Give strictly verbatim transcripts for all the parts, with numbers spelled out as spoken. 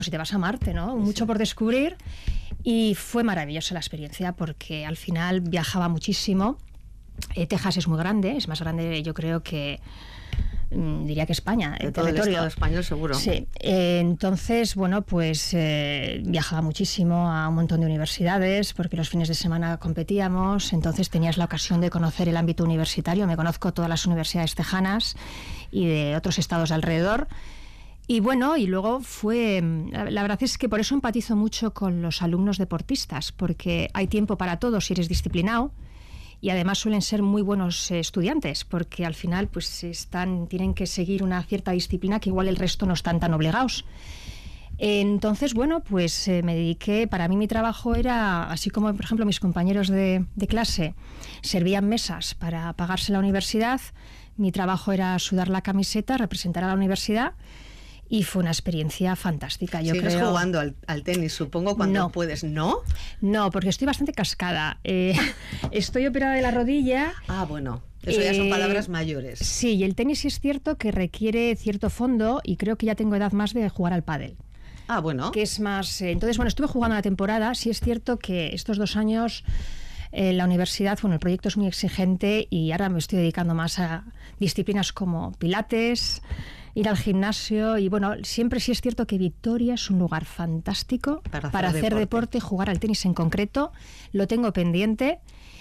si te vas a Marte, ¿no? Sí. Mucho por descubrir, y fue maravillosa la experiencia porque al final viajaba muchísimo. Eh, Texas es muy grande, es más grande yo creo que mm, diría que España, de el todo territorio. el estado español seguro. Sí, eh, entonces bueno pues eh, viajaba muchísimo a un montón de universidades porque los fines de semana competíamos, entonces tenías la ocasión de conocer el ámbito universitario. Me conozco todas las universidades tejanas y de otros estados de alrededor. Y bueno, y luego fue, la verdad es que por eso empatizo mucho con los alumnos deportistas, porque hay tiempo para todo si eres disciplinado, y además suelen ser muy buenos eh, estudiantes, porque al final pues están, tienen que seguir una cierta disciplina que igual el resto no están tan obligados. Entonces, bueno, pues eh, me dediqué, para mí mi trabajo era, así como por ejemplo mis compañeros de, de clase servían mesas para pagarse la universidad, mi trabajo era sudar la camiseta, representar a la universidad. Y fue una experiencia fantástica. Yo ¿Sigues creo... jugando al, al tenis, supongo, cuando no. puedes? ¿No? No, porque estoy bastante cascada. Eh, estoy operada de la rodilla. Ah, bueno. Eso ya son eh, palabras mayores. Sí, y el tenis sí es cierto que requiere cierto fondo, y creo que ya tengo edad más de jugar al pádel. Ah, bueno. Que es más... Eh, entonces, bueno, estuve jugando una temporada. Sí es cierto que estos dos años... Eh, la universidad, bueno, el proyecto es muy exigente y ahora me estoy dedicando más a disciplinas como pilates, ir al gimnasio, y bueno, siempre sí es cierto que Vitoria es un lugar fantástico para hacer, para hacer deporte. deporte, jugar al tenis en concreto, lo tengo pendiente,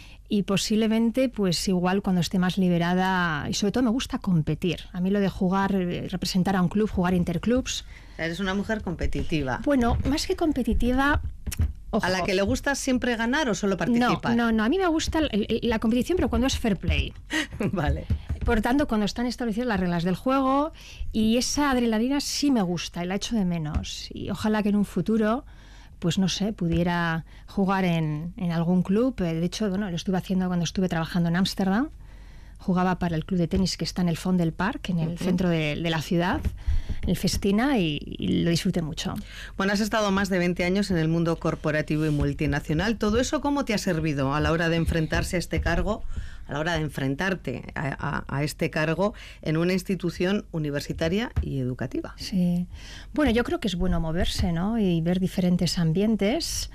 y posiblemente pues igual cuando esté más liberada, y sobre todo me gusta competir, a mí lo de jugar, representar a un club, jugar interclubs. Eres una mujer competitiva. Bueno, más que competitiva... Ojo. ¿A la que le gusta siempre ganar o solo participar? No, no, no. A mí me gusta la competición, pero cuando es fair play. Vale. Por tanto, cuando están establecidas las reglas del juego, y esa adrenalina sí me gusta y la echo de menos. Y ojalá que en un futuro, pues no sé, pudiera jugar en, en algún club. De hecho, bueno, lo estuve haciendo cuando estuve trabajando en Ámsterdam. Jugaba para el club de tenis que está en el Font del Parc, en el uh-huh. centro de, de la ciudad, el Festina, y, y lo disfruté mucho. Bueno, has estado más de veinte años en el mundo corporativo y multinacional. ¿Todo eso cómo te ha servido a la hora de enfrentarse a este cargo, a la hora de enfrentarte a, a, a este cargo en una institución universitaria y educativa? Sí. Bueno, yo creo que es bueno moverse, ¿no? Y ver diferentes ambientes.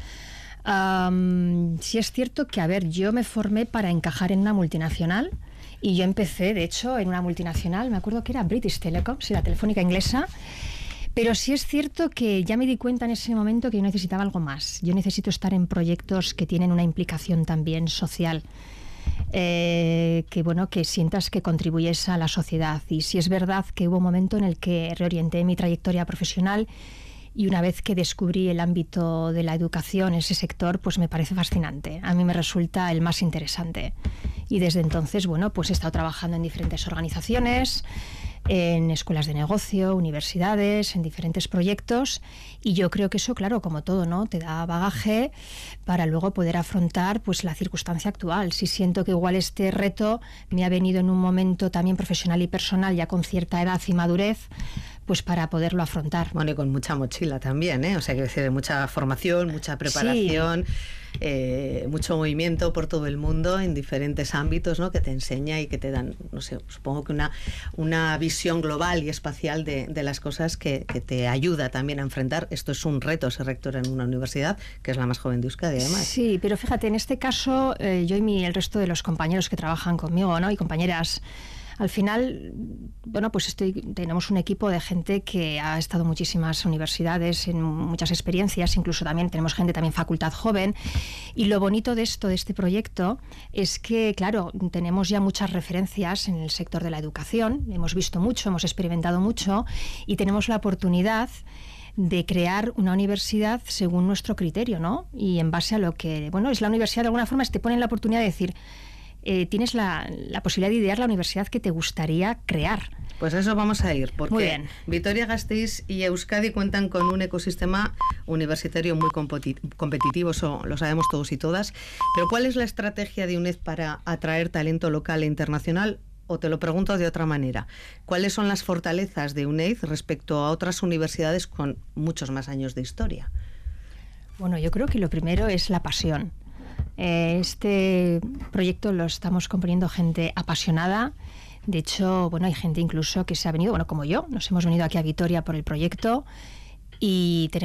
Um, sí es cierto que, a ver, yo me formé para encajar en una multinacional. Y yo empecé, de hecho, en una multinacional, me acuerdo que era British Telecom, sí, la telefónica inglesa, pero sí es cierto que ya me di cuenta en ese momento que yo necesitaba algo más. Yo necesito estar en proyectos que tienen una implicación también social, eh, que bueno, que sientas que contribuyes a la sociedad. Y sí es verdad que hubo un momento en el que reorienté mi trayectoria profesional, y una vez que descubrí el ámbito de la educación, ese sector, pues me parece fascinante. A mí me resulta el más interesante. Y desde entonces, bueno, pues he estado trabajando en diferentes organizaciones, en escuelas de negocio, universidades, en diferentes proyectos, y yo creo que eso, claro, como todo, ¿no?, te da bagaje para luego poder afrontar pues la circunstancia actual. Si siento que igual este reto me ha venido en un momento también profesional y personal, ya con cierta edad y madurez, pues para poderlo afrontar. Bueno, y con mucha mochila también, ¿eh? O sea, que decir, mucha formación, mucha preparación, sí. eh, mucho movimiento por todo el mundo en diferentes ámbitos, ¿no?, que te enseña y que te dan, no sé, supongo que una, una visión global y espacial de, de las cosas que, que te ayuda también a enfrentar. Esto es un reto, ser rectora en una universidad, que es la más joven de Euskadi, además. Sí, pero fíjate, en este caso, eh, yo y mi, el resto de los compañeros que trabajan conmigo, ¿no?, y compañeras, al final, bueno, pues estoy, tenemos un equipo de gente que ha estado en muchísimas universidades, en muchas experiencias, incluso también tenemos gente también facultad joven, y lo bonito de esto, de este proyecto, es que, claro, tenemos ya muchas referencias en el sector de la educación, hemos visto mucho, hemos experimentado mucho, y tenemos la oportunidad de crear una universidad según nuestro criterio, ¿no? Y en base a lo que, bueno, es la universidad, de alguna forma, te ponen la oportunidad de decir, Eh, tienes la, la posibilidad de idear la universidad que te gustaría crear. Pues a eso vamos a ir, porque muy bien. Vitoria-Gasteiz y Euskadi cuentan con un ecosistema universitario muy competitivo, eso lo sabemos todos y todas, pero ¿cuál es la estrategia de UNED para atraer talento local e internacional? O te lo pregunto de otra manera, ¿cuáles son las fortalezas de UNED respecto a otras universidades con muchos más años de historia? Bueno, yo creo que lo primero es la pasión. Este proyecto lo estamos componiendo gente apasionada. De hecho, bueno, hay gente incluso que se ha venido, bueno, como yo, nos hemos venido aquí a Vitoria por el proyecto, y tenemos